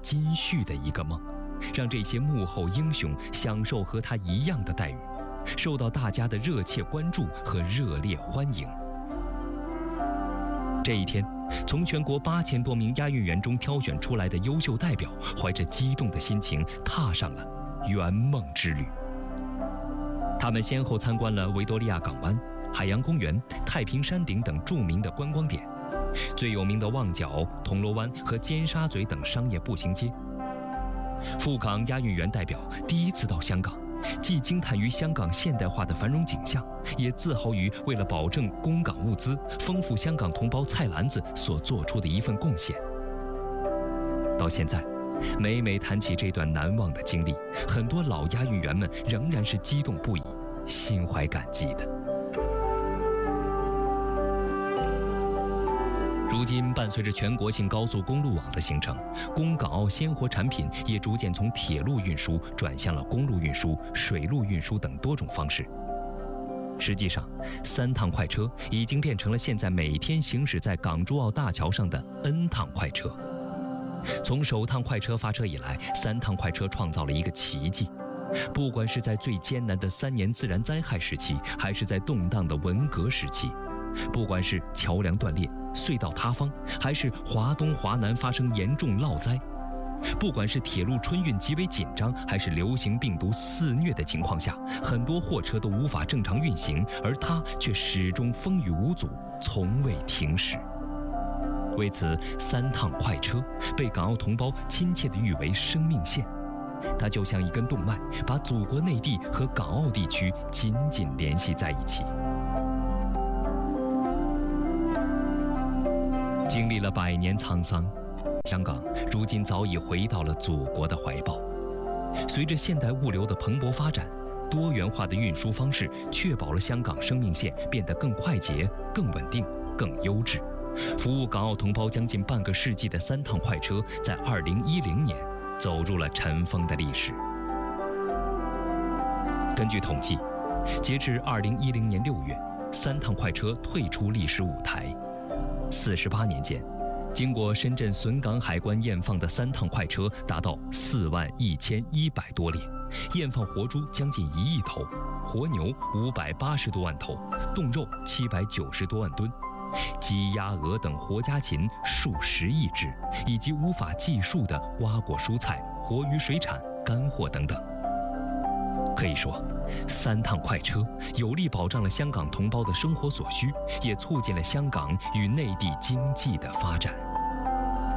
金絮的一个梦，让这些幕后英雄享受和他一样的待遇，受到大家的热切关注和热烈欢迎。这一天，从全国8000多名押韵员中挑选出来的优秀代表，怀着激动的心情踏上了圆梦之旅。他们先后参观了维多利亚港湾、海洋公园、太平山顶等著名的观光点，最有名的旺角、铜锣湾和尖沙咀等商业步行街。赴港押韵员代表第一次到香港，既惊叹于香港现代化的繁荣景象，也自豪于为了保证供港物资、丰富香港同胞菜篮子所做出的一份贡献。到现在，每每谈起这段难忘的经历，很多老押韵员们仍然是激动不已，心怀感激的。如今，伴随着全国性高速公路网的形成，供港澳鲜活产品也逐渐从铁路运输转向了公路运输、水路运输等多种方式。实际上，3趟快车已经变成了现在每天行驶在港珠澳大桥上的 N 趟快车。从首趟快车发车以来，3趟快车创造了一个奇迹。不管是在最艰难的3年自然灾害时期，还是在动荡的文革时期，不管是桥梁断裂、隧道塌方，还是华东、华南发生严重涝灾，不管是铁路春运极为紧张，还是流行病毒肆虐的情况下，很多货车都无法正常运行，而它却始终风雨无阻，从未停驶。为此，3趟快车被港澳同胞亲切地誉为生命线。它就像一根动脉，把祖国内地和港澳地区紧紧联系在一起。经历了100年沧桑，香港如今早已回到了祖国的怀抱。随着现代物流的蓬勃发展，多元化的运输方式确保了香港生命线变得更快捷、更稳定、更优质。服务港澳同胞将近半个世纪的3趟快车，在2010年走入了尘封的历史。根据统计，截至2010年6月，3趟快车退出历史舞台。48年间，经过深圳笋港海关验放的3趟快车达到41100多列，验放活猪将近1亿头，活牛580多万头，冻肉790多万吨，鸡、鸭、鹅等活家禽数10亿只，以及无法计数的瓜果蔬菜、活鱼水产、干货等等。可以说，3趟快车有力保障了香港同胞的生活所需，也促进了香港与内地经济的发展。